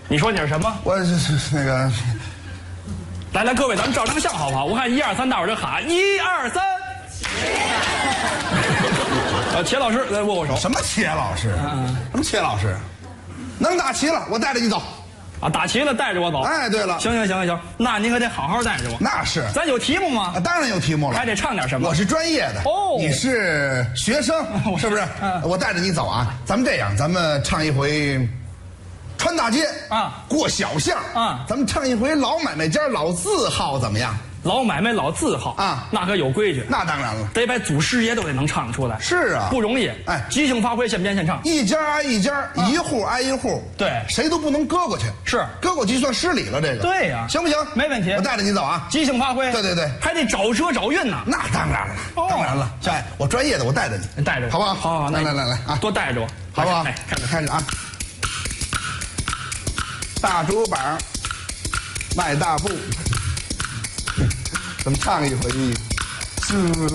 你说你是什么？ 我是那个。 来，各位，咱们照张相好不好？我看1、2、3，大伙儿就喊1、2、3。钱老师来握握手。 什么钱老师？什么钱老师？能打齐了，我带着你走。 啊，打齐了带着我走。 哎，对了， 行，那您可得好好带着我。 那是。 咱有题目吗？ 啊，当然有题目了。 还得唱点什么？ 我是专业的。 哦， 你是学生，是不是？我带着你走啊。咱们这样，咱们唱一回。穿大街啊，过小巷啊，咱们唱一回老买卖家老字号怎么样？ 老买卖老字号啊，那可有规矩。 那当然了， 得把祖师爷都得能唱出来。 是啊， 不容易。哎，即兴发挥，现编现唱， 一家挨一家，一户挨一户。 对， 谁都不能搁过去。 是， 搁过去算失礼了。这个对呀， 行不行？ 没问题。 我带着你走啊， 即兴发挥。 对， 还得找辙找韵呢。 那当然了，当然了。哎，我专业的，我带着你， 带着我， 好不好？ 好， 来啊， 多带着我， 好不好？ 哎， 开始啊。大竹板迈大步，咱们唱一回。是